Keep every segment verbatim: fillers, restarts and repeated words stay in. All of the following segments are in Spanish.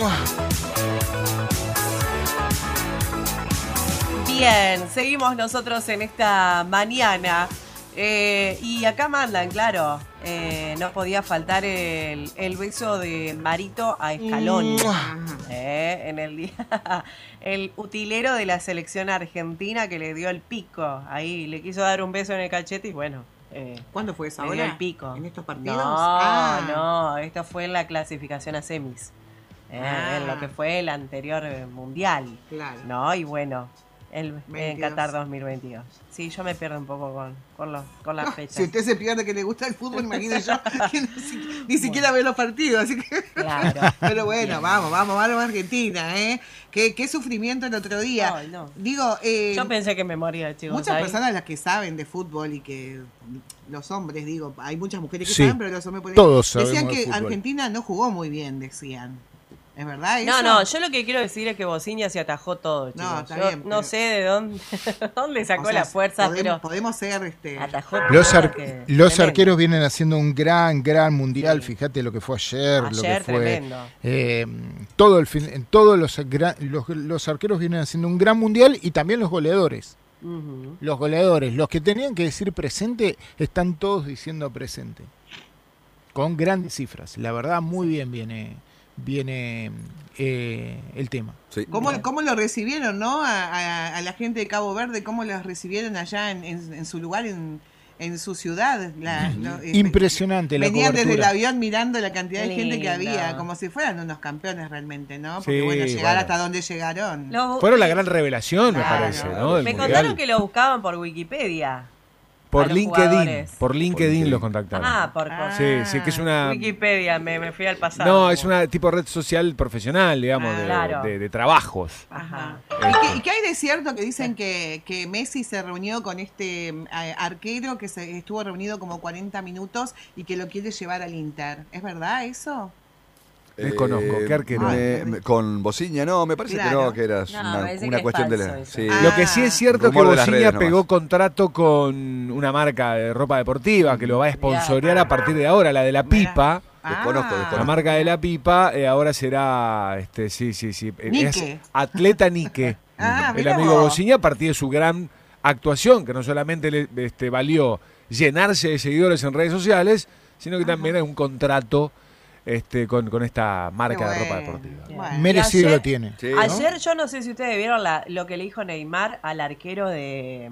Bien, seguimos nosotros en esta mañana. Eh, y acá mandan, claro, eh, no podía faltar el, el beso de Marito a Scaloni. Eh, en el día, el utilero de la selección argentina que le dio el pico. Ahí le quiso dar un beso en el cachete y bueno. Eh, ¿Cuándo fue eso? Le dio el pico. ¿En estos partidos? No, ah. no, esto fue en la clasificación a semis. Eh, ah. En lo que fue el anterior mundial. Claro. No, y bueno. El, en Qatar dos mil veintidós. Sí, yo me pierdo un poco con, con, los, con las fechas. Si usted se pierde que le gusta el fútbol, imagínese yo que no, si, ni siquiera bueno. ve los partidos. Así que... Claro. Pero bueno, Bien. vamos, vamos, vamos a Argentina. ¿eh? Qué, qué sufrimiento el otro día. Ay, no. Digo, eh, yo pensé que me moría, chicos. Muchas ahí. personas las que saben de fútbol y que los hombres, digo, hay muchas mujeres que sí. saben, pero los hombres pueden... Todos decían que de Argentina no jugó muy bien, decían. ¿Es verdad eso? No, no, yo lo que quiero decir es que Bociña se atajó todo, chicos. No, está yo bien, no pero... sé de dónde, dónde sacó o sea, la fuerza, podemos, pero... Podemos ser... Este... Atajó los ar que... los arqueros vienen haciendo un gran, gran mundial. Sí. Fíjate lo que fue ayer, ayer lo que fue... Tremendo. Eh, todo el fin, todos los, los, los arqueros vienen haciendo un gran mundial y también los goleadores. Uh-huh. Los goleadores, los que tenían que decir presente, están todos diciendo presente. Con grandes cifras. La verdad, muy bien viene... viene eh, el tema. Sí. ¿Cómo, ¿Cómo lo recibieron, no? A, a, a la gente de Cabo Verde, ¿cómo los recibieron allá en, en, en su lugar, en, en su ciudad? La, lo, Impresionante la Venían cobertura. desde el avión mirando la cantidad de Lindo. gente que había, como si fueran unos campeones realmente, ¿no? Porque sí, bueno, llegar bueno. hasta donde llegaron. Lo... Fueron la gran revelación, claro. me parece, ¿no? Del me mundial. Contaron que lo buscaban por Wikipedia. Por LinkedIn, jugadores. por LinkedIn los contactaron. Ah, por ah, Sí, sí, que es una... Wikipedia, me, me fui al pasado. No, es una tipo red social profesional, digamos, ah, de, claro. de, de trabajos. Ajá. ¿Y qué, ¿Y qué hay de cierto que dicen que, que Messi se reunió con este eh, arquero que se estuvo reunido como cuarenta minutos y que lo quiere llevar al Inter? ¿Es verdad eso? Desconozco, ¿qué arquero? Me, me, con Bociña, no, me parece claro. que no, que era no, una, una que cuestión de la... Sí. Ah, lo que sí es cierto es que Bociña pegó contrato con una marca de ropa deportiva que lo va a sponsorear a partir de ahora, la de la pipa. Desconozco, desconozco. La marca de la pipa eh, ahora será, este, sí, sí, sí, Nike. es Atleta Nike. Ah, el amigo Bociña a partir de su gran actuación, que no solamente le este, valió llenarse de seguidores en redes sociales, sino que Ajá. también es un contrato Este, con, con esta marca bueno, de ropa deportiva. Bueno. Merecido ayer, lo tiene. Sí, ayer ¿no? yo no sé si ustedes vieron la, lo que le dijo Neymar al arquero de...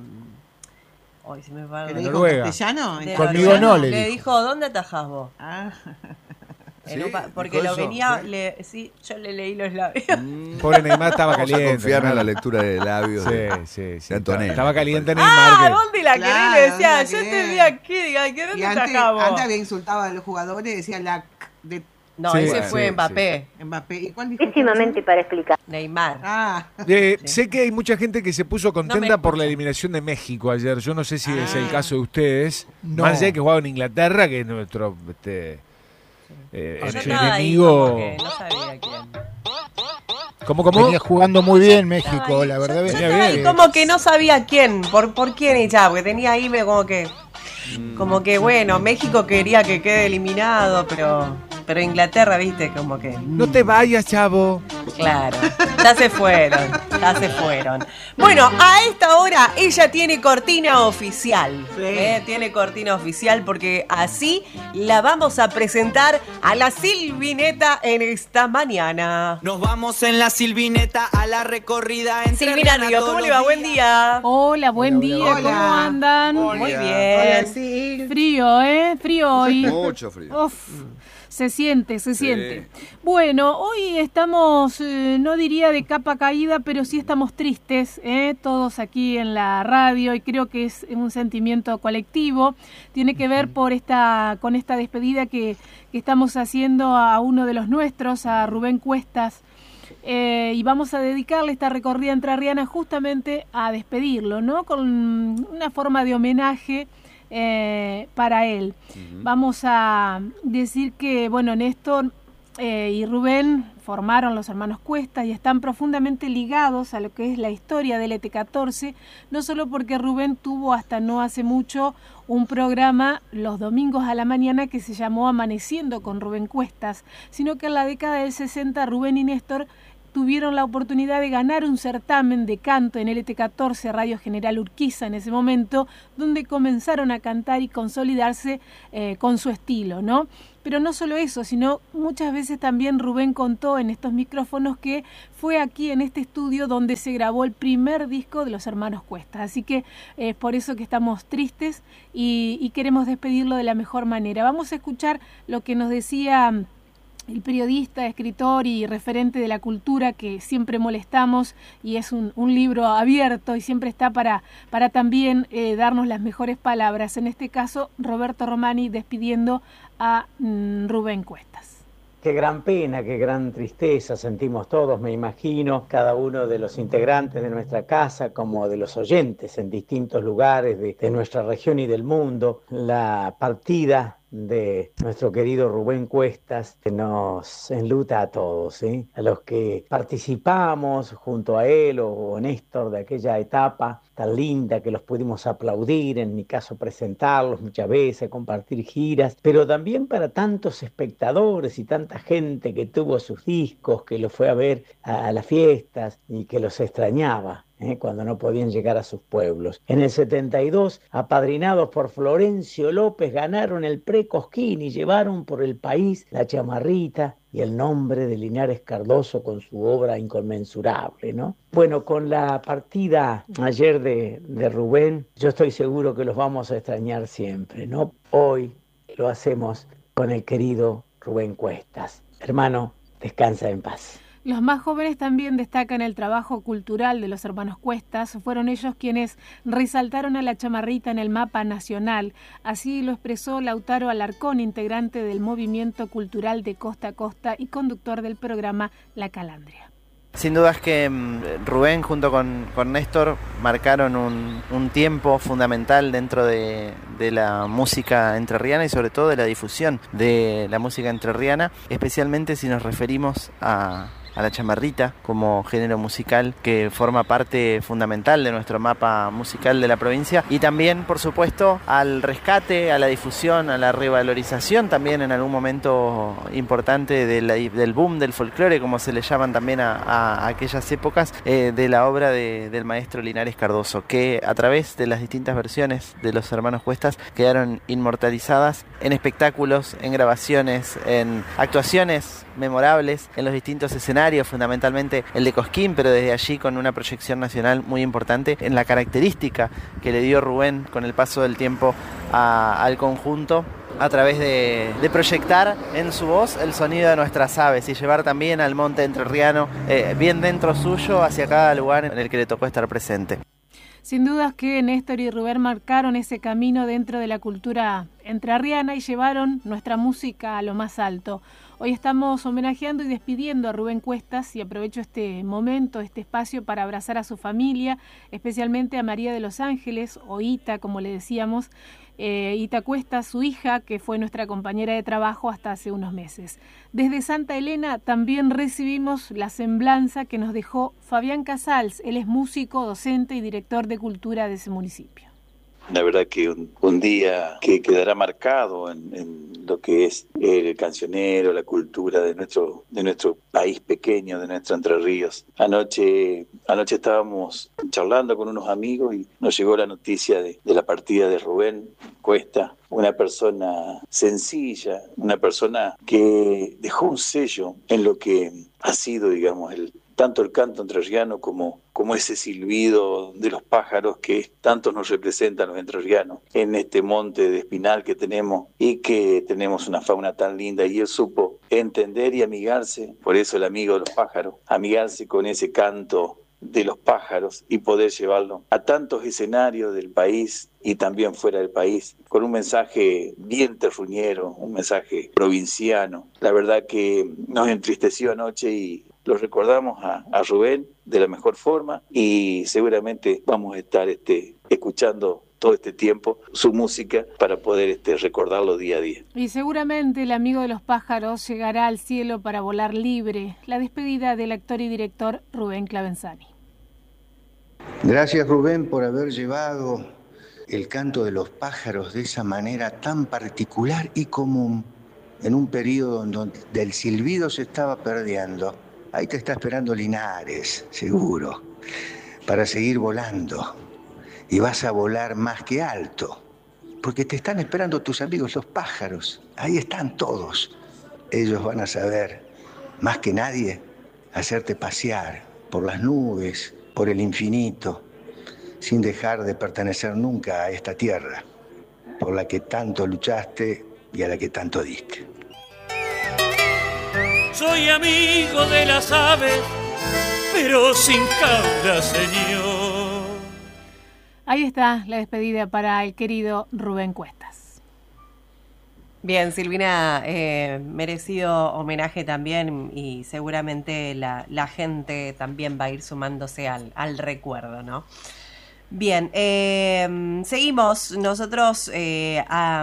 Hoy se me va ¿Le dijo castellano? De Conmigo no le, le dijo. dijo, ¿dónde atajás vos? Ah. ¿Sí? Porque lo eso? venía, ¿Sí? Le, sí, yo le leí los labios. Mm. Pobre Neymar estaba caliente. Vamos a confiar en la lectura de labios sí, de, sí, sí, de Antonella. Estaba caliente Neymar. Ah, que... ¿dónde la querés? Claro, Le decía, la yo entendía aquí, diga, ¿qué dónde atajás vos? Antes había insultado a los jugadores, decía la de No, sí, ese bueno, fue sí, Mbappé. Sí. Mbappé. ¿Y cuál dijo? Péssimamente para explicar. Neymar. Ah. Eh, sí. Sé que hay mucha gente que se puso contenta no por la eliminación de México ayer. Yo no sé si ah. es el caso de ustedes. No. Más allá de que jugaba en Inglaterra, que es nuestro este, eh, Yo el enemigo. enemigo. No sabía quién. ¿Cómo, cómo? Venía jugando muy bien México, la verdad. Yo, venía yo bien. ahí como que no sabía quién, por, por quién y ya, porque tenía ahí como que, como que bueno, México quería que quede eliminado, pero, pero Inglaterra, viste, como que. No te vayas, chavo. Claro, ya se fueron, ya se fueron. Bueno, a esta hora ella tiene cortina oficial, sí. ¿eh? Tiene cortina oficial porque así la vamos a presentar a la Silvineta en esta mañana. Nos vamos en la Silvineta a la recorrida entre Silvina Ríos, ¿cómo le va? Buen día. Hola, buen hola, día, hola. ¿cómo andan? Hola. Muy bien. Hola, sí. Frío, ¿eh? Frío hoy. Mucho frío. Uf, se siente, se Sí. siente. Bueno, hoy estamos, eh, no diría de capa caída, pero sí estamos tristes, ¿eh? Todos aquí en la radio, y creo que es un sentimiento colectivo. Tiene que ver por esta, con esta despedida que, que estamos haciendo a uno de los nuestros, a Rubén Cuestas. Eh, y vamos a dedicarle esta recorrida entrerriana justamente a despedirlo, ¿no? Con una forma de homenaje eh, para él. Uh-huh. Vamos a decir que, bueno, Néstor eh, y Rubén formaron los hermanos Cuestas y están profundamente ligados a lo que es la historia del E T catorce, no solo porque Rubén tuvo hasta no hace mucho un programa los domingos a la mañana que se llamó Amaneciendo con Rubén Cuestas, sino que en la década del sesenta Rubén y Néstor tuvieron la oportunidad de ganar un certamen de canto en el E T catorce, Radio General Urquiza en ese momento, donde comenzaron a cantar y consolidarse eh, con su estilo, ¿no? Pero no solo eso, sino muchas veces también Rubén contó en estos micrófonos que fue aquí en este estudio donde se grabó el primer disco de los hermanos Cuestas. Así que es eh, por eso que estamos tristes y, y queremos despedirlo de la mejor manera. Vamos a escuchar lo que nos decía el periodista, escritor y referente de la cultura que siempre molestamos, y es un, un libro abierto y siempre está para, para también eh, darnos las mejores palabras. En este caso, Roberto Romani despidiendo a mm, Rubén Cuestas. Qué gran pena, qué gran tristeza sentimos todos, me imagino, cada uno de los integrantes de nuestra casa como de los oyentes en distintos lugares de, de nuestra región y del mundo. La partida de nuestro querido Rubén Cuestas que nos enluta a todos, ¿sí? A los que participamos junto a él o Néstor de aquella etapa tan linda que los pudimos aplaudir, en mi caso presentarlos muchas veces, compartir giras, pero también para tantos espectadores y tanta gente que tuvo sus discos, que los fue a ver a, a las fiestas y que los extrañaba. ¿Eh? Cuando no podían llegar a sus pueblos. En el setenta y dos, apadrinados por Florencio López, ganaron el Pre-Cosquín y llevaron por el país la chamarrita y el nombre de Linares Cardoso con su obra inconmensurable, ¿no? Bueno, con la partida ayer de, de Rubén, yo estoy seguro que los vamos a extrañar siempre, ¿no? Hoy lo hacemos con el querido Rubén Cuestas. Hermano, descansa en paz. Los más jóvenes también destacan el trabajo cultural de los hermanos Cuestas. Fueron ellos quienes resaltaron a la chamarrita en el mapa nacional. Así lo expresó Lautaro Alarcón, integrante del Movimiento Cultural de Costa a Costa y conductor del programa La Calandria. Sin duda es que Rubén junto con, con Néstor marcaron un, un tiempo fundamental dentro de, de la música entrerriana y sobre todo de la difusión de la música entrerriana, especialmente si nos referimos a... a la chamarrita como género musical que forma parte fundamental de nuestro mapa musical de la provincia, y también por supuesto al rescate, a la difusión, a la revalorización también en algún momento importante de la, del boom del folclore, como se le llaman también a, a aquellas épocas, eh, de la obra de, del maestro Linares Cardoso, que a través de las distintas versiones de los hermanos Cuestas quedaron inmortalizadas en espectáculos, en grabaciones, en actuaciones memorables en los distintos escenarios, fundamentalmente el de Cosquín, pero desde allí con una proyección nacional muy importante en la característica que le dio Rubén con el paso del tiempo a, al conjunto, a través de, de proyectar en su voz el sonido de nuestras aves y llevar también al monte entrerriano eh, bien dentro suyo hacia cada lugar en el que le tocó estar presente. Sin dudas que Néstor y Rubén marcaron ese camino dentro de la cultura entrerriana y llevaron nuestra música a lo más alto. Hoy estamos homenajeando y despidiendo a Rubén Cuestas y aprovecho este momento, este espacio para abrazar a su familia, especialmente a María de los Ángeles, o Ita, como le decíamos, eh, Ita Cuestas, su hija, que fue nuestra compañera de trabajo hasta hace unos meses. Desde Santa Elena también recibimos la semblanza que nos dejó Fabián Casals. Él es músico, docente y director de cultura de ese municipio. La verdad que un, un día que quedará marcado en, en lo que es el cancionero, la cultura de nuestro de nuestro país pequeño, de nuestro Entre Ríos. Anoche, anoche estábamos charlando con unos amigos y nos llegó la noticia de, de la partida de Rubén Cuesta, una persona sencilla, una persona que dejó un sello en lo que ha sido, digamos, el tanto el canto entrerriano como, como ese silbido de los pájaros que tanto nos representan los entrerrianos en este monte de Espinal que tenemos y que tenemos una fauna tan linda, y él supo entender y amigarse, por eso el amigo de los pájaros, amigarse con ese canto de los pájaros y poder llevarlo a tantos escenarios del país y también fuera del país, con un mensaje bien terruñero, un mensaje provinciano. La verdad que nos entristeció anoche y lo recordamos a, a Rubén de la mejor forma, y seguramente vamos a estar este, escuchando todo este tiempo su música para poder este, recordarlo día a día. Y seguramente el amigo de los pájaros llegará al cielo para volar libre. La despedida del actor y director Rubén Clavenzani. Gracias, Rubén, por haber llevado el canto de los pájaros de esa manera tan particular y común en un periodo donde el silbido se estaba perdiendo. Ahí te está esperando Linares, seguro, para seguir volando. Y vas a volar más que alto, porque te están esperando tus amigos los pájaros. Ahí están todos. Ellos van a saber, más que nadie, hacerte pasear por las nubes, por el infinito, sin dejar de pertenecer nunca a esta tierra, por la que tanto luchaste y a la que tanto diste. Soy amigo de las aves, pero sin cabra, señor. Ahí está la despedida para el querido Rubén Cuestas. Bien, Silvina, eh, merecido homenaje también y seguramente la, la gente también va a ir sumándose al, al recuerdo, ¿no? Bien, eh, seguimos nosotros eh, a,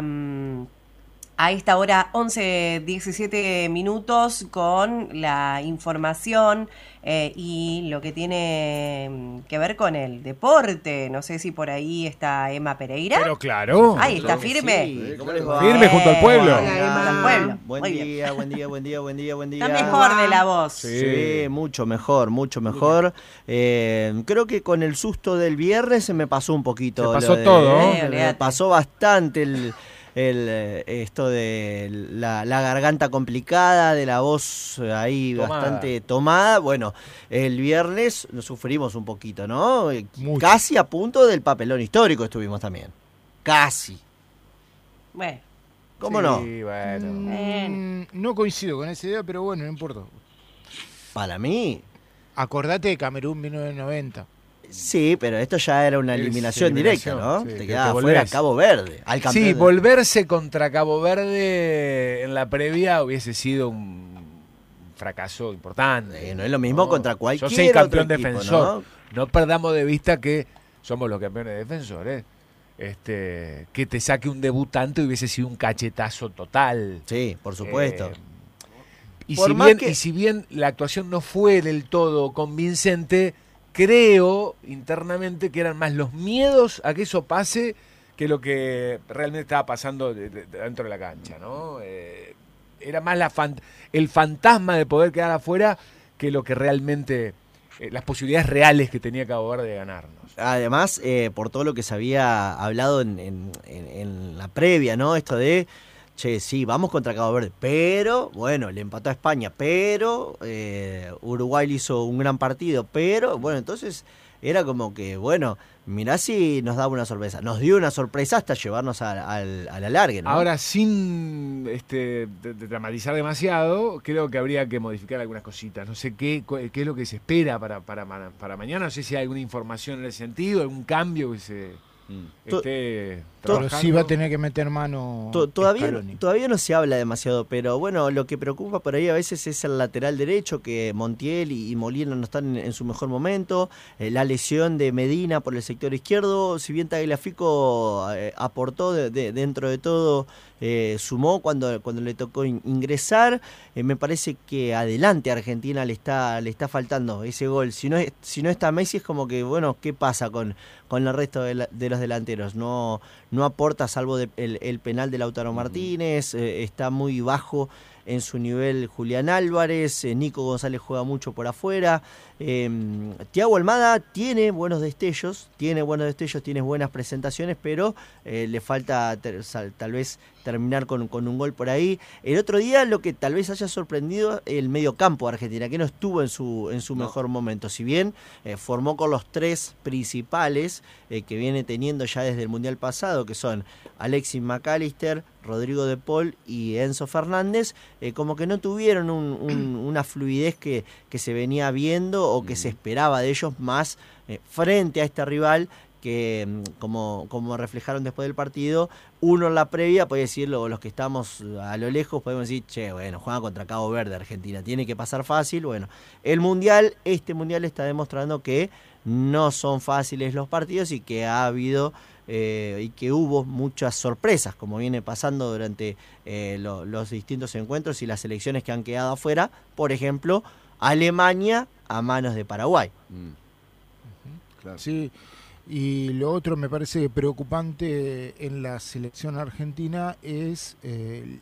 a esta hora once diecisiete minutos con la información eh, y lo que tiene que ver con el deporte. No sé si por ahí está Emma Pereira. Pero claro. Ahí está, firme. Sí, ¿cómo les va? Firme junto al pueblo. Hola, Emma, al pueblo. Buen Muy día, bien. buen día, buen día, buen día, buen día, buen Está día. mejor de la voz. Sí, sí, mucho mejor, mucho mejor. Eh, creo que con el susto del viernes se me pasó un poquito. Se pasó lo de- todo, ¿no? eh, me pasó bastante el, el, eh, esto de la, la garganta complicada, de la voz ahí Tomada. bastante tomada. Bueno, el viernes nos sufrimos un poquito, ¿no? Mucho. Casi a punto del papelón histórico estuvimos también. Casi. Bueno, ¿Cómo Sí, no? bueno. Mm, no coincido con esa idea, pero bueno, no importa. Para mí, Acordate de Camerún mil novecientos noventa. sí, pero esto ya era una Es eliminación, eliminación, directa, ¿no? sí, Te que quedaba te fuera volvés. Cabo Verde. Al campeón Sí, de- volverse contra Cabo Verde en la previa hubiese sido un fracaso importante. Eh, no es lo mismo contra cualquier Yo soy campeón otro equipo, defensor. ¿no? No perdamos de vista que somos los campeones defensores. Este, que te saque un debutante hubiese sido un cachetazo total. Sí, por supuesto. Eh, y, Por si más bien, que- y si bien la actuación no fue del todo convincente, creo internamente que eran más los miedos a que eso pase que lo que realmente estaba pasando de- de- de dentro de la cancha, ¿no? Eh, era más la fan- el fantasma de poder quedar afuera que lo que realmente, eh, las posibilidades reales que tenía Cabo Verde de ganarnos. Además, eh, por todo lo que se había hablado en, en- en- en la previa, ¿no? Esto de, che, sí, vamos contra Cabo Verde, pero, bueno, le empató a España, pero eh, Uruguay le hizo un gran partido, pero, bueno, entonces era como que, bueno, mirá si nos daba una sorpresa. Nos dio una sorpresa hasta llevarnos al, al, al alargue, ¿no? Ahora, sin este, de- de dramatizar demasiado, creo que habría que modificar algunas cositas. No sé qué, cu- qué es lo que se espera para, para, ma- para mañana. No sé si hay alguna información en ese sentido, algún cambio que se To- esté Pero trabajando. sí va a tener que meter mano. To- Todavía, Scaloni. todavía no se habla demasiado, pero bueno, lo que preocupa por ahí a veces es el lateral derecho, que Montiel y, y Molina no están en, en su mejor momento, eh, la lesión de Medina por el sector izquierdo, si bien Tagliafico eh, aportó de- de- dentro de todo, eh, sumó cuando, cuando le tocó in- ingresar, eh, me parece que adelante a Argentina le está, le está faltando ese gol. Si no, es- si no está Messi es como que, bueno, ¿qué pasa con, con el resto de, la- de los delanteros? No, no aporta salvo de- el, el penal de Lautaro Martínez, eh, está muy bajo en su nivel Julián Álvarez, eh, Nico González juega mucho por afuera, eh, Thiago Almada tiene buenos destellos, tiene buenos destellos, tiene buenas presentaciones, pero eh, le falta ter- sal- tal vez terminar con, con un gol por ahí. El otro día lo que tal vez haya sorprendido el medio campo de Argentina, que no estuvo en su, en su No. mejor momento, si bien eh, formó con los tres principales eh, que viene teniendo ya desde el Mundial pasado, que son Alexis McAllister, Rodrigo de Paul y Enzo Fernández, eh, como que no tuvieron un- un- una fluidez que, que se venía viendo o que se esperaba de ellos más eh, frente a este rival, que que, como, como reflejaron después del partido, uno en la previa puede decirlo, los que estamos a lo lejos podemos decir, che, bueno, juega contra Cabo Verde Argentina, tiene que pasar fácil. Bueno, el Mundial, este Mundial está demostrando que no son fáciles los partidos y que ha habido eh, y que hubo muchas sorpresas, como viene pasando durante eh, lo, los distintos encuentros y las selecciones que han quedado afuera. Por ejemplo, Alemania a manos de Paraguay. Mm. Claro. Sí, y lo otro me parece preocupante en la selección argentina es eh,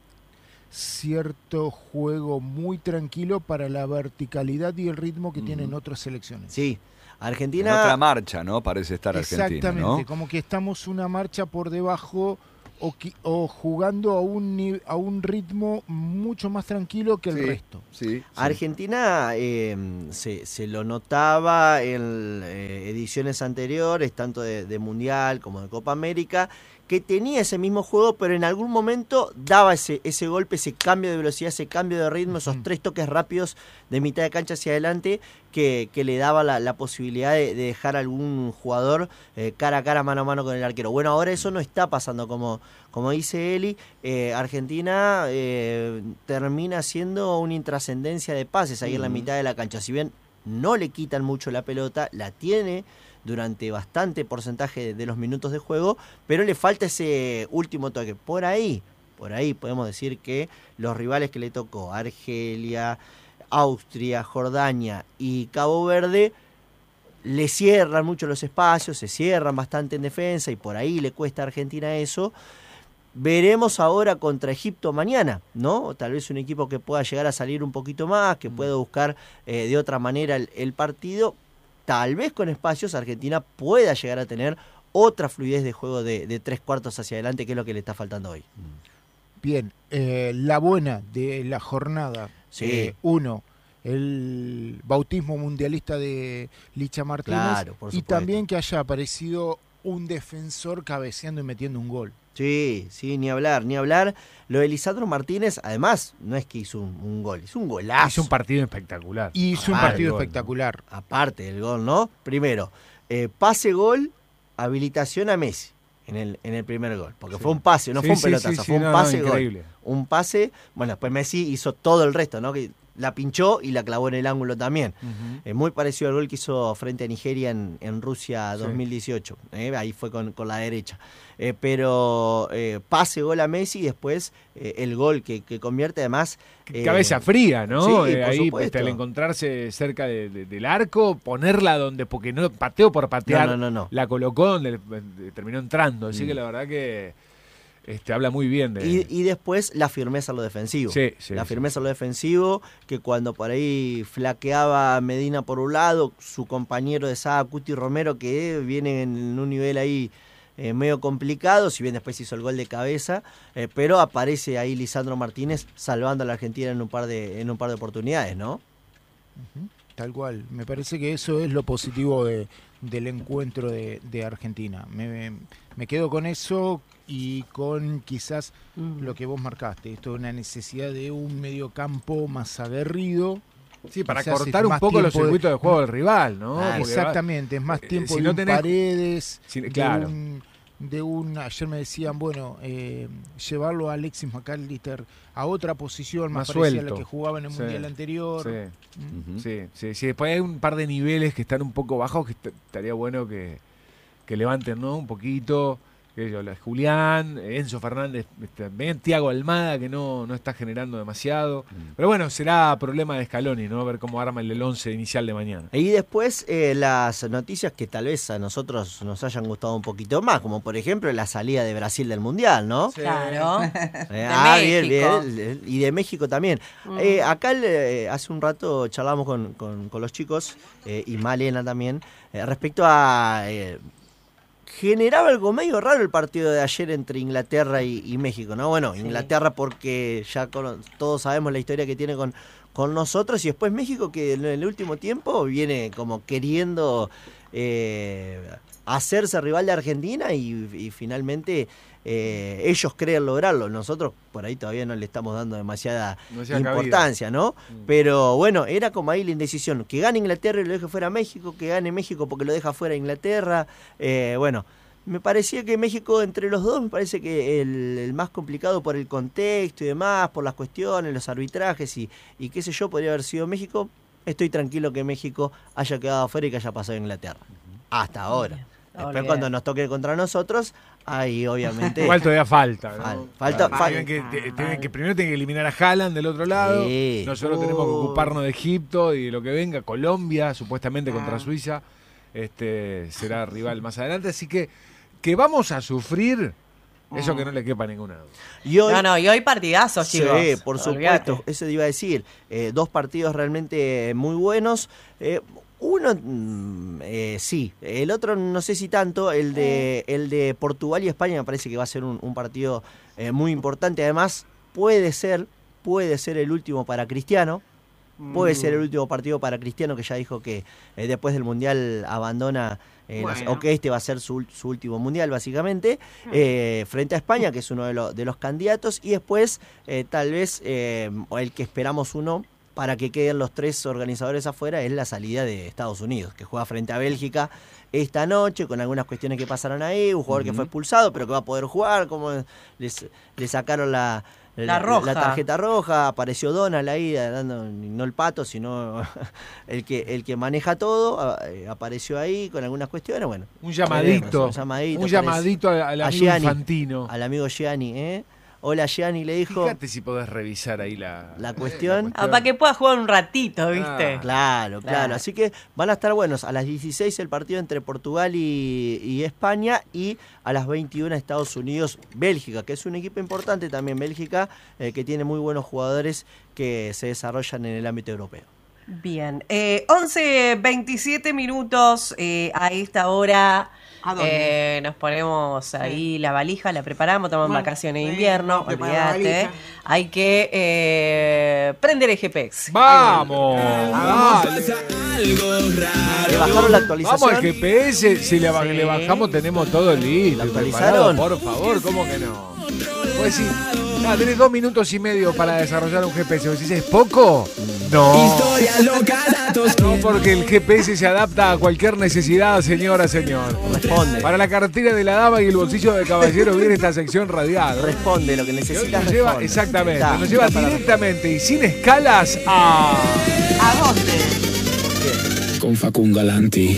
cierto juego muy tranquilo para la verticalidad y el ritmo que mm. tienen otras selecciones. Sí, Argentina... En otra marcha, ¿no? Parece estar Argentina, exactamente, ¿no? como que estamos una marcha por debajo o, o jugando a un, a un ritmo mucho más tranquilo que el sí, resto. Sí, sí. Argentina eh, se, se lo notaba en eh, ediciones anteriores, tanto de, de Mundial como de Copa América, que tenía ese mismo juego, pero en algún momento daba ese, ese golpe, ese cambio de velocidad, ese cambio de ritmo, esos tres toques rápidos de mitad de cancha hacia adelante que, que le daba la, la posibilidad de, de dejar a algún jugador eh, cara a cara, mano a mano con el arquero. Bueno, ahora eso no está pasando, como, como dice Eli. eh, Argentina eh, termina siendo una intrascendencia de pases ahí uh-huh. en la mitad de la cancha. Si bien no le quitan mucho la pelota, la tiene durante bastante porcentaje de los minutos de juego, pero le falta ese último toque. Por ahí, por ahí podemos decir que los rivales que le tocó, Argelia, Austria, Jordania y Cabo Verde, le cierran mucho los espacios, se cierran bastante en defensa y por ahí le cuesta a Argentina eso. Veremos ahora contra Egipto mañana, ¿no? Tal vez un equipo que pueda llegar a salir un poquito más, que pueda buscar eh, de otra manera el, el partido. Tal vez con espacios Argentina pueda llegar a tener otra fluidez de juego de, de tres cuartos hacia adelante, que es lo que le está faltando hoy. Bien, eh, la buena de la jornada. Sí. Eh, uno, el bautismo mundialista de Licha Martínez. Claro, por y supuesto. también que haya aparecido un defensor cabeceando y metiendo un gol. Sí, sí, ni hablar, ni hablar. Lo de Lisandro Martínez, además, no es que hizo un, un gol, hizo un golazo. Hizo un partido espectacular. Hizo un Aparte partido gol, espectacular. ¿no? Aparte del gol, ¿no? Primero, eh, pase-gol, habilitación a Messi en el, en el primer gol. Porque sí. fue un pase, no sí, fue un sí, pelotazo, sí, sí, fue un no, no, pase-gol. increíble. Un pase, bueno, después Messi hizo todo el resto, ¿no? Que la pinchó y la clavó en el ángulo también. Uh-huh. eh, muy parecido al gol que hizo frente a Nigeria en, en Rusia dos mil dieciocho. Sí. Eh, ahí fue con, con la derecha. Eh, pero eh, pase gol a Messi y después eh, el gol que, que convierte además... Eh, cabeza fría, ¿no? Sí, eh, por ahí supuesto. al encontrarse cerca de, de, del arco, ponerla donde, porque no pateo por patear, no, no, no, no. la colocó donde terminó entrando. Así mm. que la verdad que este, habla muy bien de... Y, y después la firmeza en lo defensivo. Sí, sí, la firmeza sí. en lo defensivo, que cuando por ahí flaqueaba Medina por un lado, su compañero de saga, Cuti Romero, que viene en un nivel ahí eh, medio complicado, si bien después hizo el gol de cabeza, eh, pero aparece ahí Lisandro Martínez salvando a la Argentina en un par de, en un par de oportunidades, ¿no? Uh-huh. Tal cual. Me parece que eso es lo positivo de, del encuentro de, de Argentina. Me, me quedo con eso y con quizás uh-huh. lo que vos marcaste. Esto es una necesidad de un mediocampo más aguerrido. Sí, para cortar un poco los circuitos de, de juego del rival, ¿no? Ah, exactamente, es más tiempo eh, si de no un tenés... Paredes, si, de, claro. un, de un... Ayer me decían, bueno, eh, llevarlo a Alexis McAllister a otra posición más, más parecida a la que jugaba en el sí, Mundial anterior. Sí. ¿Mm? Uh-huh. sí, sí, sí. Después hay un par de niveles que están un poco bajos, que est- estaría bueno que, que levanten, ¿no? Un poquito... Julián, Enzo Fernández, también Thiago Almada, que no, no está generando demasiado. Mm. Pero bueno, será problema de Scaloni, ¿no? A ver cómo arma el once inicial de mañana. Y después eh, las noticias que tal vez a nosotros nos hayan gustado un poquito más, como por ejemplo la salida de Brasil del Mundial, ¿no? Sí. Claro. Eh, de ah, México. Bien, bien, y de México también. Mm. Eh, acá eh, hace un rato charlamos con, con, con los chicos, eh, y Malena también, eh, respecto a... Eh, generaba algo medio raro el partido de ayer entre Inglaterra y, y México, ¿no? Bueno, sí. Inglaterra porque ya con, todos sabemos la historia que tiene con, con nosotros, y después México que en el último tiempo viene como queriendo eh, hacerse rival de Argentina y, y finalmente eh, ellos creen lograrlo. Nosotros por ahí todavía no le estamos dando demasiada Demasiada importancia, cabida. ¿no? Mm. Pero bueno, era como ahí la indecisión. Que gane Inglaterra y lo deje fuera México, que gane México porque lo deja fuera Inglaterra. Eh, bueno, me parecía que México, entre los dos, me parece que el, el más complicado por el contexto y demás, por las cuestiones, los arbitrajes y, y qué sé yo, podría haber sido México. Estoy tranquilo que México haya quedado afuera y que haya pasado a Inglaterra. Hasta ahora. Después Olvidé. cuando nos toque contra nosotros, ahí obviamente... Igual todavía falta, ¿no? Fal- falta, Claro, fal- tienen que, te- tienen que, primero tienen que eliminar a Haaland del otro lado. Sí. Nosotros tenemos que ocuparnos de Egipto y de lo que venga. Colombia, supuestamente contra Suiza, este será rival más adelante. Así que, que vamos a sufrir, eso que no le quepa a ninguna duda. Y hoy, No, no, y hoy partidazos, sí, chicos. por Olvídate. supuesto, eso te iba a decir. Eh, dos partidos realmente muy buenos. Eh, uno, mm, eh, sí, el otro no sé si tanto, el de, el de Portugal y España me parece que va a ser un, un partido eh, muy importante. Además, puede ser, puede ser el último para Cristiano. Puede ser el último partido para Cristiano, que ya dijo que eh, después del Mundial abandona, eh, los- Bueno. o que este va a ser su, ul- su último Mundial, básicamente, eh, frente a España, que es uno de, los de los candidatos, y después eh, tal vez, eh, o el que esperamos uno, para que queden los tres organizadores afuera, es la salida de Estados Unidos, que juega frente a Bélgica esta noche, con algunas cuestiones que pasaron ahí, un jugador que fue expulsado, pero que va a poder jugar, como les, le sacaron la... La roja. la tarjeta roja, apareció Donald ahí, dando, no el Pato, sino el que el que maneja todo, a- eh, apareció ahí con algunas cuestiones, bueno. Un llamadito, veremos, un llamadito, un parece. llamadito al, al A amigo Gianni, Infantino. al amigo Gianni, ¿eh? Hola Gianni, le dijo Fíjate si podés revisar ahí la, la cuestión. Ah, para que pueda jugar un ratito, ¿viste? Ah. Claro, claro, Claro. Así que van a estar buenos. A las dieciséis el partido entre Portugal y, y España, y a las veintiuna Estados Unidos, Bélgica, que es un equipo importante también, Bélgica, eh, que tiene muy buenos jugadores que se desarrollan en el ámbito europeo. Bien, eh, once veintisiete minutos eh, a esta hora. ¿A dónde? Eh, nos ponemos ahí la valija, la preparamos, tomamos Bueno, vacaciones de sí, invierno, prepara la olvídate. valija. Hay que eh, prender el G P X. ¡Vamos! Dale. ¿Le bajaron la actualización? Vamos al G P S, si le, ba- Sí. le bajamos tenemos todo listo. ¿La y actualizaron? preparado, por favor, ¿cómo que no? Pues sí, ah, tenés dos minutos y medio para desarrollar un G P S. ¿Vos decís, es poco? No. No, porque el G P S se adapta a cualquier necesidad, señora, señor. Responde. Para la cartera de la dama y el bolsillo del caballero viene esta sección radial. Responde lo que Que necesitas. nos lleva, responde. exactamente, Está, nos lleva está para- directamente y sin escalas a... ¿A dónde? Con Facundo Galanti.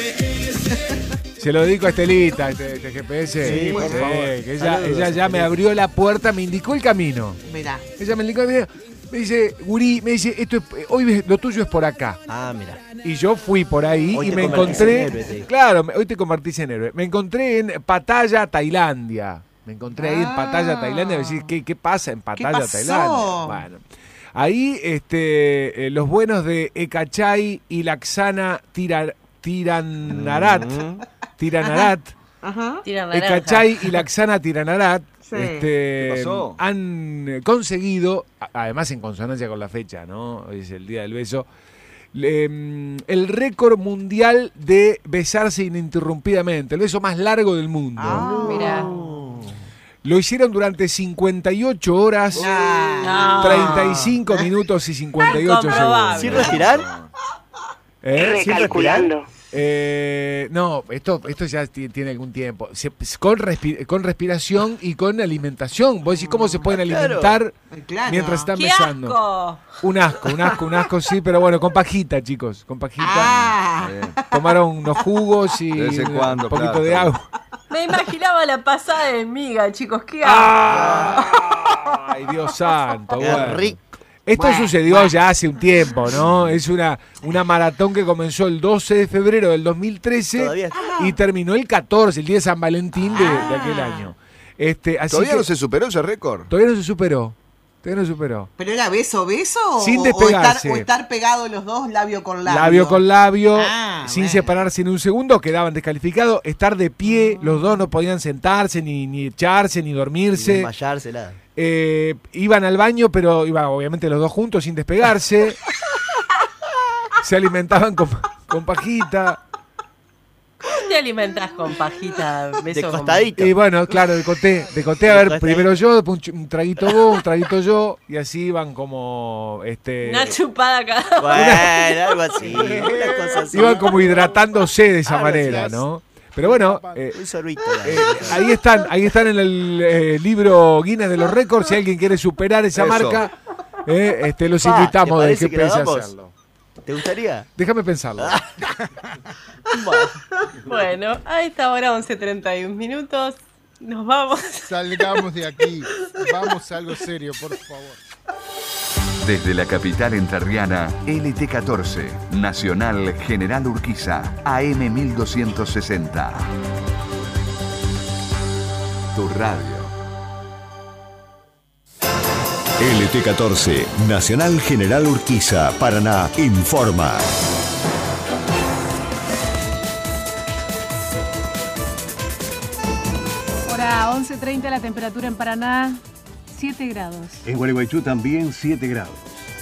Se lo dedico a Estelita, este, este G P S. Sí, por Sí, favor. que ella, Saludos, ella ya me Estelita. abrió la puerta, me indicó el camino. Mirá. Ella me indicó el camino. Me dice, Gurí, me dice, esto es, hoy ves- lo tuyo es por acá. Ah, mira. Y yo fui por ahí Hoy y te me convertís en encontré. héroe, te dijo. Claro, me- hoy te convertís en héroe. Me encontré en Pattaya, Tailandia. Me encontré ahí en Pattaya, Tailandia. Me decís, ¿qué, qué pasa en Pattaya, pasó? Tailandia? Bueno. Ahí este, eh, los buenos de Ekachai y Laxana Tira- Tiranarat. Tiranarat. Ajá. Tira naranja. Ekachai y Laxana Tiranarat Sí. este, ¿Qué pasó? han conseguido, a- además en consonancia con la fecha, ¿no? Hoy es el Día del Beso, le- mm, el récord mundial de besarse ininterrumpidamente, el beso más largo del mundo. Ah. Mirá. Lo hicieron durante cincuenta y ocho horas, No. treinta y cinco minutos y cincuenta y ocho Incomprobable. ¿Sin segundos. respirar? ¿Eh? ¿Sin respirar? Eh, no, esto, esto ya ti- tiene algún tiempo. Se- con, respi- con respiración y con alimentación. Vos decís, ¿cómo se pueden Claro. alimentar Ay, claro. mientras están ¡Qué besando? asco! Un asco, un asco, un asco, sí, pero bueno, con pajita, chicos, con pajita. Ah. Bien. Tomaron unos jugos y De vez en un cuando, poquito claro, de claro. agua. Me imaginaba la pasada de miga, chicos. ¿Qué asco? ¡Ah! ¡Ay, Dios santo! Qué bueno. rico. Esto Bueno, sucedió bueno. ya hace un tiempo, ¿no? Es una, una maratón que comenzó el doce de febrero del dos mil trece Todavía- y terminó el catorce, el día de San Valentín de, de Ah. aquel año. Este, así ¿Todavía que no se superó ese récord? todavía no se superó. Todavía no se superó. ¿Pero era beso, beso? o- Sin o, estar, despegarse. o estar pegados los dos labio con labio? Labio con labio, Ah, sin bueno. separarse en un segundo, quedaban descalificados. Estar de pie, los dos no podían sentarse, ni, ni echarse, ni dormirse. Desmayarse, nada. Eh, iban al baño, pero iban obviamente los dos juntos sin despegarse. Se alimentaban con, con pajita. alimentás con pajita? Beso De con- costadito. Y bueno, claro, de conté, de conté, a De ver, costadito. primero yo, después un, ch- un traguito vos, un traguito yo, y así iban como, este... Una chupada cada Bueno, algo así. Una cosa así. Iban como hidratándose de esa Algo manera, así. ¿no? Pero bueno, eh, Un sorbito. eh, ahí están, ahí están en el eh, libro Guinness de los récords. Si alguien quiere superar esa Eso. marca, eh, este, los Pa, invitamos ¿te de parece que que lo pese a damos? hacerlo. ¿Te gustaría? Déjame pensarlo. Bueno, a esta hora once treinta y un minutos. Nos vamos. Salgamos de aquí. Vamos a algo serio, por favor. Desde la capital entrerriana, L T catorce, Nacional General Urquiza, A M mil doscientos sesenta. Tu radio. L T catorce, Nacional General Urquiza, Paraná, informa. Hora once treinta, la temperatura en Paraná, siete grados. En Gualeguaychú también siete grados.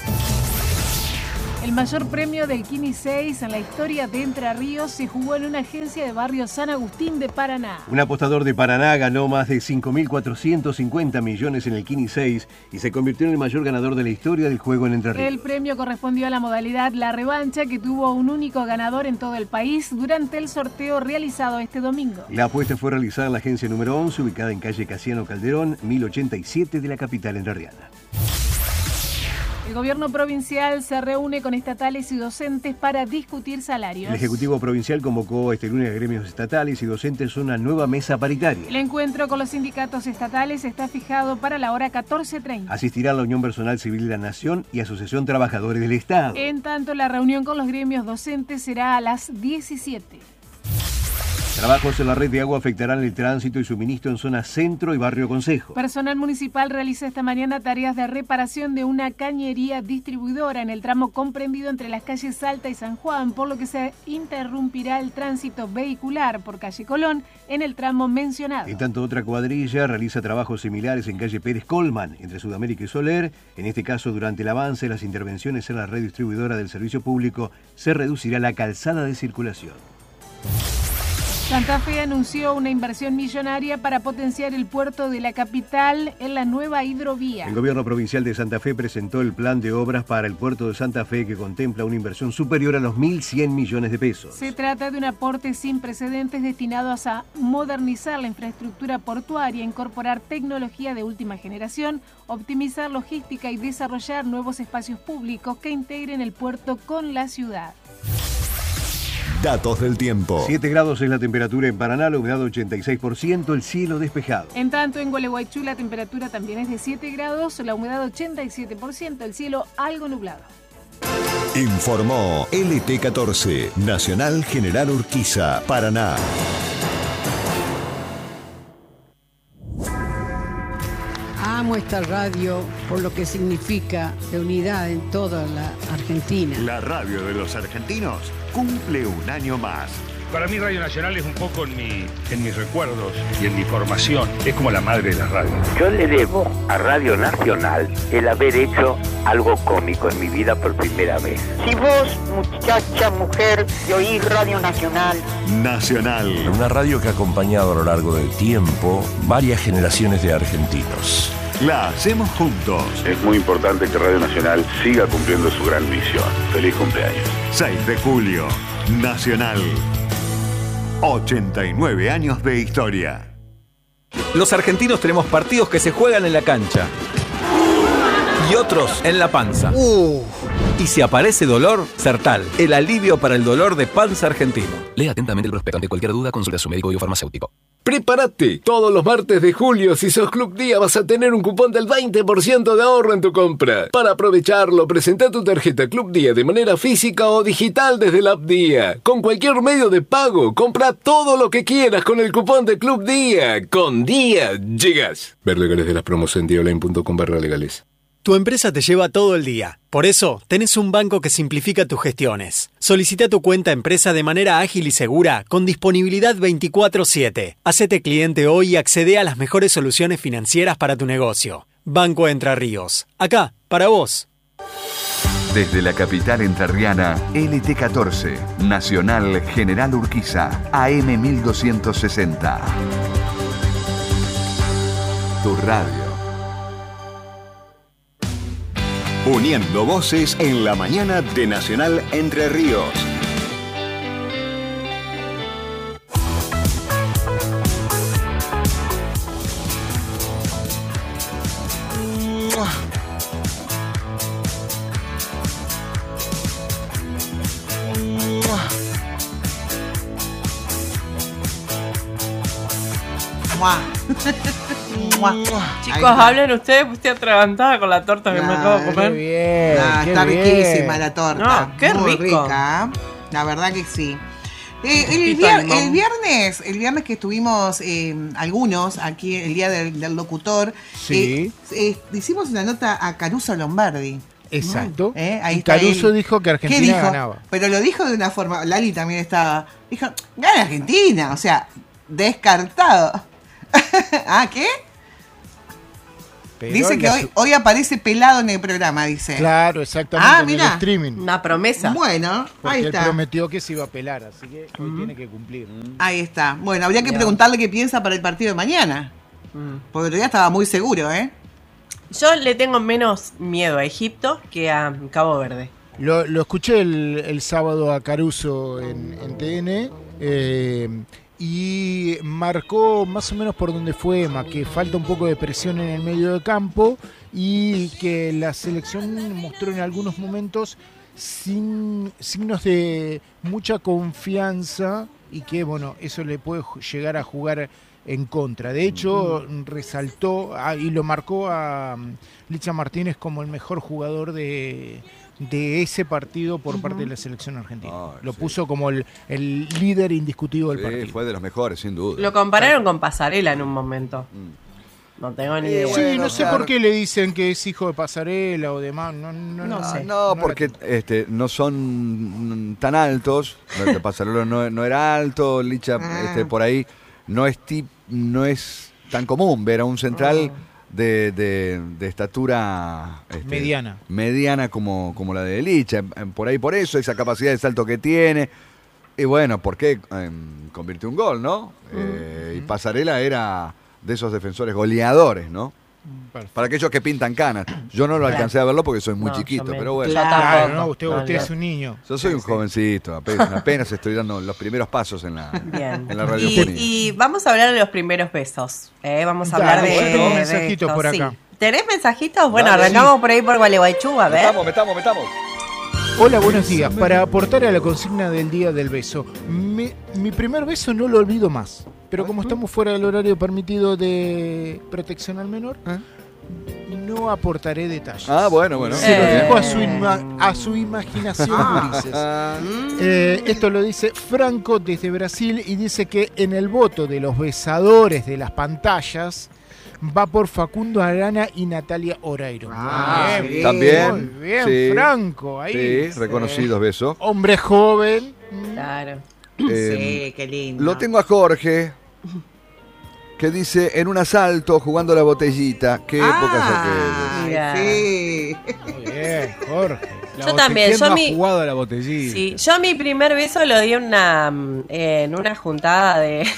El mayor premio del Kini seis en la historia de Entre Ríos se jugó en una agencia de barrio San Agustín de Paraná. Un apostador de Paraná ganó más de cinco mil cuatrocientos cincuenta millones en el Kini seis y se convirtió en el mayor ganador de la historia del juego en Entre Ríos. El premio correspondió a la modalidad La Revancha, que tuvo un único ganador en todo el país durante el sorteo realizado este domingo. La apuesta fue realizada en la agencia número once, ubicada en calle Casiano Calderón, mil ochenta y siete de la capital entrerriana. El gobierno provincial se reúne con estatales y docentes para discutir salarios. El Ejecutivo Provincial convocó este lunes a gremios estatales y docentes a una nueva mesa paritaria. El encuentro con los sindicatos estatales está fijado para la hora catorce treinta. Asistirán la Unión Personal Civil de la Nación y Asociación Trabajadores del Estado. En tanto, la reunión con los gremios docentes será a las diecisiete. Trabajos en la red de agua afectarán el tránsito y suministro en zona centro y barrio Consejo. Personal municipal realiza esta mañana tareas de reparación de una cañería distribuidora en el tramo comprendido entre las calles Salta y San Juan, por lo que se interrumpirá el tránsito vehicular por calle Colón en el tramo mencionado. En tanto, otra cuadrilla realiza trabajos similares en calle Pérez Colman, entre Sudamérica y Soler. En este caso, durante el avance de las intervenciones en la red distribuidora del servicio público, se reducirá la calzada de circulación. Santa Fe anunció una inversión millonaria para potenciar el puerto de la capital en la nueva hidrovía. El gobierno provincial de Santa Fe presentó el plan de obras para el puerto de Santa Fe, que contempla una inversión superior a los mil cien millones de pesos. Se trata de un aporte sin precedentes destinado a modernizar la infraestructura portuaria, incorporar tecnología de última generación, optimizar logística y desarrollar nuevos espacios públicos que integren el puerto con la ciudad. Datos del tiempo. siete grados es la temperatura en Paraná, la humedad ochenta y seis por ciento, el cielo despejado. En tanto, en Gualeguaychú la temperatura también es de siete grados, la humedad ochenta y siete por ciento, el cielo algo nublado. Informó L T catorce, Nacional General Urquiza, Paraná. Amo esta radio por lo que significa de unidad en toda la Argentina. La radio de los argentinos cumple un año más. Para mí Radio Nacional es un poco en, mi, en mis recuerdos y en mi formación. Es como la madre de la radio. Yo le debo a Radio Nacional el haber hecho algo cómico en mi vida por primera vez. Si vos, muchacha, mujer, que oís Radio Nacional. Nacional. Una radio que ha acompañado a lo largo del tiempo varias generaciones de argentinos. La hacemos juntos. Es muy importante que Radio Nacional siga cumpliendo su gran misión. Feliz cumpleaños. seis de julio, Nacional. ochenta y nueve años de historia. Los argentinos tenemos partidos que se juegan en la cancha y otros en la panza. Uh. Y si aparece dolor, Sertal, el alivio para el dolor de panza argentino. Lea atentamente el prospecto. Ante cualquier duda, consulte a su médico y o farmacéutico. ¡Prepárate! Todos los martes de julio, si sos Club Día, vas a tener un cupón del veinte por ciento de ahorro en tu compra. Para aprovecharlo, presenta tu tarjeta Club Día de manera física o digital desde la app Día. Con cualquier medio de pago, compra todo lo que quieras con el cupón de Club Día. Con Día, llegas. Ver legales de las promos en diaonline punto com barra legales. Tu empresa te lleva todo el día. Por eso, tenés un banco que simplifica tus gestiones. Solicita tu cuenta empresa de manera ágil y segura, con disponibilidad veinticuatro siete. Hacete cliente hoy y accede a las mejores soluciones financieras para tu negocio. Banco Entre Ríos. Acá, para vos. Desde la capital entrerriana, L T catorce, Nacional General Urquiza, A M mil doscientos sesenta. Tu radio. Uniendo voces en la mañana de Nacional Entre Ríos. Chicos, hablen ustedes, pues estoy atragantada con la torta que me acabo de comer. Qué bien, ah, qué está bien. riquísima la torta. No, qué muy rico. rica. La verdad que sí. Eh, el, vier, el viernes, el viernes que estuvimos eh, algunos aquí el día del, del locutor, Sí. eh, eh, hicimos una nota a Caruso Lombardi. Exacto. ¿Eh? Ahí Y está Caruso él. dijo que ¿Qué Argentina dijo? ganaba. Pero lo dijo de una forma. Lali también estaba. Dijo, gana Argentina. O sea, descartado. ¿Ah, qué? Pero dice que la hoy, su- hoy aparece pelado en el programa, dice. Claro, exactamente. Ah, en el mira. streaming. Una promesa. Bueno, Porque ahí él está. prometió que se iba a pelar, así que hoy tiene que cumplir. Ahí está. Bueno, habría que Ya. preguntarle qué piensa para el partido de mañana. Porque todavía estaba muy seguro, ¿eh? Yo le tengo menos miedo a Egipto que a Cabo Verde. Lo, lo escuché el, el sábado a Caruso en, en T N eh, y marcó más o menos por donde fue Emma, que falta un poco de presión en el medio de campo y que la selección mostró en algunos momentos sin, signos de mucha confianza y que, bueno, eso le puede ju- llegar a jugar en contra. De hecho, resaltó ah, y lo marcó a um, Licha Martínez como el mejor jugador de, de ese partido por parte de la selección argentina. Lo puso como el, el líder indiscutido del Sí, partido. fue de los mejores, sin duda. Lo compararon con Pasarela en un momento. No tengo ni idea. Sí, no sé por qué le dicen que es hijo de Pasarela o demás. No, no, No no sé. No, la porque este, no son tan altos. El de Pasarelo no, no era alto, Licha Ah. este, por ahí no es tip, no es tan común ver a un central de, de- de estatura este, Mediana. mediana como, como la de Licha. Em, Por ahí por eso, esa capacidad de salto que tiene. Y bueno, ¿por qué em, convirtió un gol, no? Eh, y Pasarela era de esos defensores goleadores, ¿no? Perfecto. Para aquellos que pintan canas. Yo no lo alcancé a verlo porque soy muy No, chiquito, yo me- pero bueno. Claro, no, usted, usted es un niño. Yo soy un jovencito, apenas, apenas estoy dando los primeros pasos en la, Bien. en la Y, radiofonía. y vamos a hablar de los primeros besos. ¿eh? Vamos a hablar Dale, de, yo tengo de mensajitos esto, por sí. acá. ¿Tenés mensajitos? Bueno, Dale, arrancamos sí. por ahí por Gualeguaychú, a ver. Metamos, metamos, metamos. Hola, buenos días. Para aportar a la consigna del día del beso, mi, mi primer beso no lo olvido más. Pero como estamos fuera del horario permitido de protección al menor, no aportaré detalles. Ah, bueno, bueno. Se lo Eh. dejo a su, ima- a su imaginación, Ulises. Eh, esto lo dice Franco desde Brasil y dice que en el voto de los besadores de las pantallas va por Facundo Arana y Natalia Oreiro. Ah, Muy sí. También. Muy bien, sí. Franco. Ahí. Sí, reconocidos besos. Hombre joven. Claro. Eh, Sí, qué lindo. Lo tengo a Jorge, que dice, en un asalto, jugando la botellita. Qué época aquellas. Mira. Sí. Muy bien, Jorge. La Yo bote- también, ¿Quién yo no mi- ha jugado a la botellita? Sí, yo mi primer beso lo di en una, mm, en una juntada de...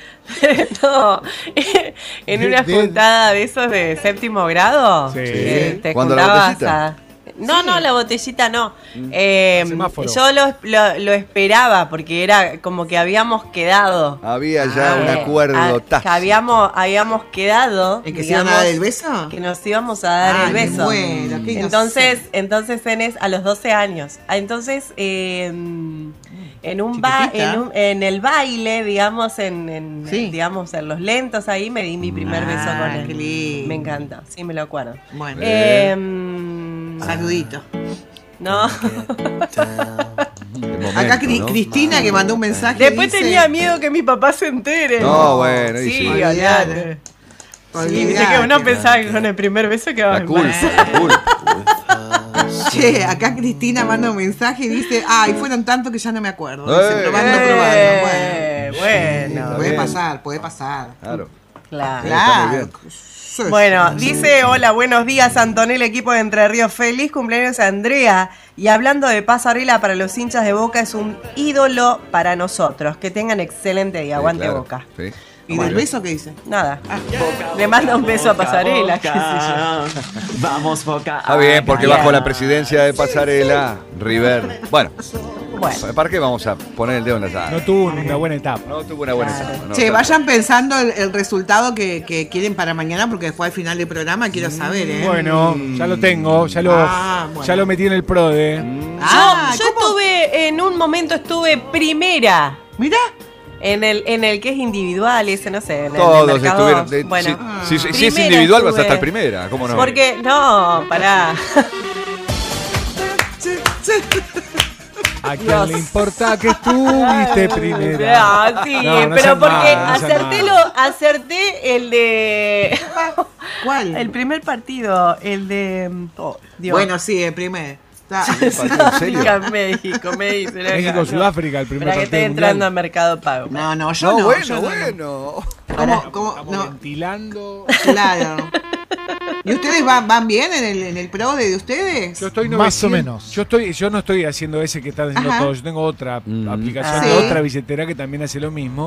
no, en De- una de- juntada de esos de séptimo grado. Sí. que te ¿Cuándo la juntabas botellita? a- No, no, la botellita no. Eh, Al semáforo. yo lo, lo- lo esperaba porque era como que habíamos quedado. Había ya Ah, un Eh, acuerdo a- que tácito. habíamos, habíamos quedado. ¿En que se iban a dar digamos, el beso? que nos íbamos a dar Ay, el me beso. muero, qué Entonces, entonces en es- a los doce años. Ah, Entonces, eh, en un ba- Chiquitita. en, un- en el baile, digamos, en, en- Sí. digamos, en los lentos ahí me di mi primer beso con Ah, él. qué lindo. Me encanta, sí me lo acuerdo. Bueno, Eh, saludito. no. El momento, Acá Cri- ¿no? Cristina que mandó un mensaje. Después dice, tenía miedo que mi papá se entere. No, bueno, y sí, sí. olvidate. Sí, olvidate. viste que uno pensaba que con el primer beso quedaba La culpa, embarazada. la culpa. Che, acá Cristina manda un mensaje y dice, ay, fueron tantos que ya no me acuerdo. Dice, Eh. probando, probando. Bueno, Eh, bueno. puede bien. pasar, puede pasar. Claro. Claro. Está muy bien. Bueno, dice, hola, buenos días, Antonella, equipo de Entre Ríos. Feliz cumpleaños a Andrea. Y hablando de Pasarela, para los hinchas de Boca es un ídolo para nosotros. Que tengan excelente día. Aguante, Sí, claro. Boca. Sí. ¿Y del beso qué dice? Nada. Le manda un beso a Pasarela. qué sé yo. Vamos, Boca. Está bien, porque Bien. bajo la presidencia de Pasarela, River. Bueno, Bueno. ¿para qué vamos a poner el dedo en la llaga? No tuvo una buena etapa. No tuvo una buena etapa. no, Che, está- vayan pensando el, el resultado que, que quieren para mañana, porque después al final del programa quiero saber, ¿eh? Bueno, ya lo tengo, ya lo, Ah, bueno. ya lo metí en el PRODE. Ah, yo yo estuve, en un momento estuve primera. Mirá. En el, en el que es individual, ese no sé. En el de Todos Mercado estuvieron. dos. de- bueno, si, si- si es primera individual, vas a estuve. estar primera. ¿Cómo no? Porque, no, pará. ¿A quién Dios. le importa que estuviste primera? Ah, sí, No, no pero seas porque mala, no seas acerté, mala. lo, acerté el de. ¿Cuál? El primer partido, el de. Oh, Dios. Bueno, sí, el primer. Está. ¿En serio? Sudáfrica, México, me dice. México, Sudáfrica, el primer Para que partido esté mundial. entrando a Mercado Pago. No, no, yo No, no. bueno, yo no. bueno. ¿Cómo? ¿Cómo? Estamos No, ventilando. claro. ¿Y ustedes van, van bien en el, en el pro de, de ustedes? Yo estoy Más o novecientos menos. Yo estoy, yo no estoy haciendo ese que están haciendo Ajá. todos. Yo tengo otra Mm. aplicación Ah. de Sí. otra billetera que también hace lo mismo.